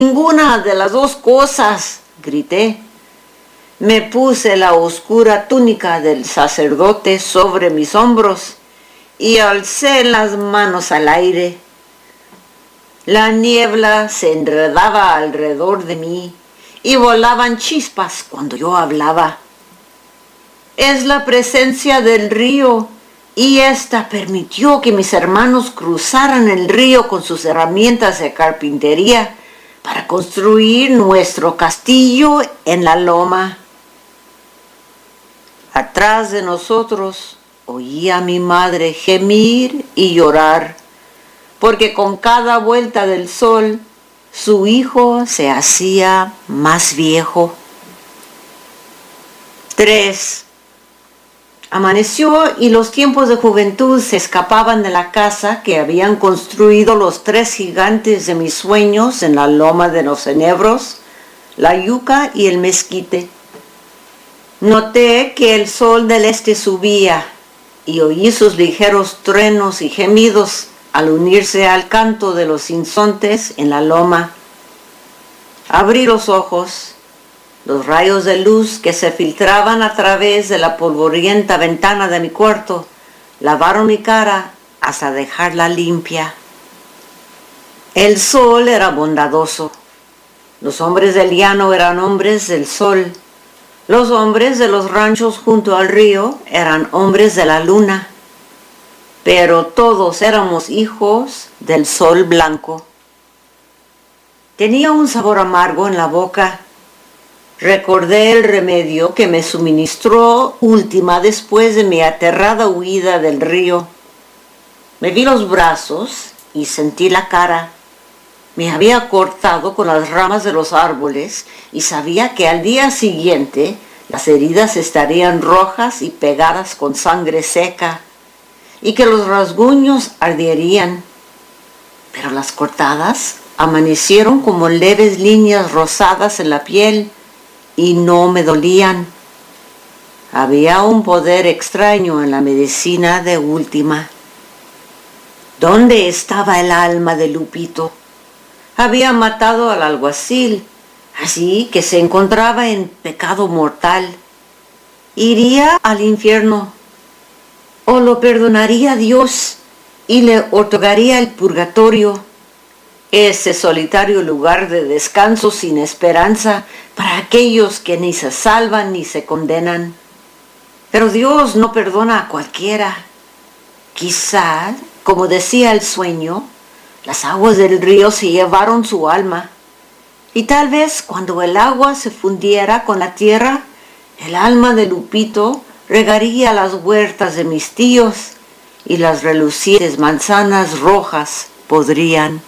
Ninguna de las dos cosas, grité. Me puse la oscura túnica del sacerdote sobre mis hombros y alcé las manos al aire. La niebla se enredaba alrededor de mí y volaban chispas cuando yo hablaba. Es la presencia del río, y ésta permitió que mis hermanos cruzaran el río con sus herramientas de carpintería para construir nuestro castillo en la loma. Atrás de nosotros oía a mi madre gemir y llorar, porque con cada vuelta del sol su hijo se hacía más viejo. 3. Amaneció y los tiempos de juventud se escapaban de la casa que habían construido los 3 gigantes de mis sueños en la loma de los enebros, la yuca y el mezquite. Noté que el sol del este subía y oí sus ligeros truenos y gemidos al unirse al canto de los sinsontes en la loma. Abrí los ojos. Los rayos de luz que se filtraban a través de la polvorienta ventana de mi cuarto lavaron mi cara hasta dejarla limpia. El sol era bondadoso. Los hombres del llano eran hombres del sol. Los hombres de los ranchos junto al río eran hombres de la luna. Pero todos éramos hijos del sol blanco. Tenía un sabor amargo en la boca. Recordé el remedio que me suministró Última después de mi aterrada huida del río. Me vi los brazos y sentí la cara. Me había cortado con las ramas de los árboles y sabía que al día siguiente las heridas estarían rojas y pegadas con sangre seca y que los rasguños arderían. Pero las cortadas amanecieron como leves líneas rosadas en la piel y no me dolían. Había un poder extraño en la medicina de Última. ¿Dónde estaba el alma de Lupito? Había matado al alguacil, así que se encontraba en pecado mortal. ¿Iría al infierno? ¿O lo perdonaría Dios y le otorgaría el purgatorio? Ese solitario lugar de descanso sin esperanza para aquellos que ni se salvan ni se condenan. Pero Dios no perdona a cualquiera. Quizá, como decía el sueño, las aguas del río se llevaron su alma. Y tal vez cuando el agua se fundiera con la tierra, el alma de Lupito regaría las huertas de mis tíos y las relucientes manzanas rojas podrían.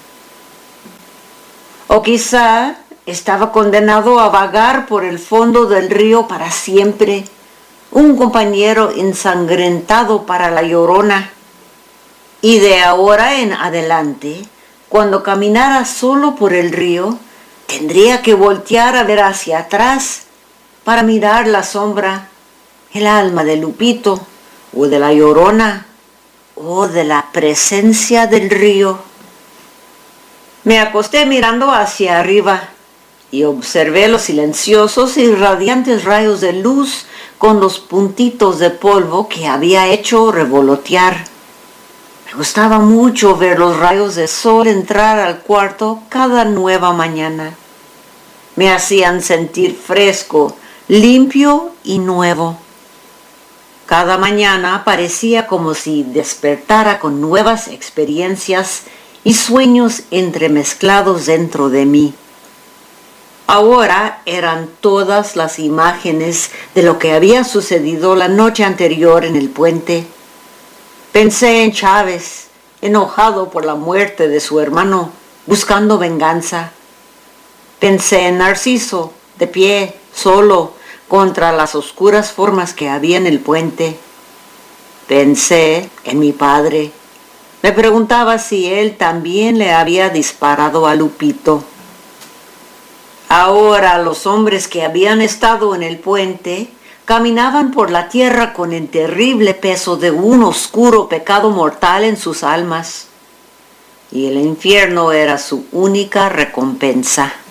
O quizá estaba condenado a vagar por el fondo del río para siempre, un compañero ensangrentado para la Llorona. Y de ahora en adelante, cuando caminara solo por el río, tendría que voltear a ver hacia atrás para mirar la sombra, el alma de Lupito, o de la Llorona, o de la presencia del río. Me acosté mirando hacia arriba y observé los silenciosos y radiantes rayos de luz con los puntitos de polvo que había hecho revolotear. Me gustaba mucho ver los rayos de sol entrar al cuarto cada nueva mañana. Me hacían sentir fresco, limpio y nuevo. Cada mañana parecía como si despertara con nuevas experiencias y sueños entremezclados dentro de mí. Ahora eran todas las imágenes de lo que había sucedido la noche anterior en el puente. Pensé en Chávez, enojado por la muerte de su hermano, buscando venganza. Pensé en Narciso, de pie, solo, contra las oscuras formas que había en el puente. Pensé en mi padre. Me preguntaba si él también le había disparado a Lupito. Ahora los hombres que habían estado en el puente caminaban por la tierra con el terrible peso de un oscuro pecado mortal en sus almas. y el infierno era su única recompensa.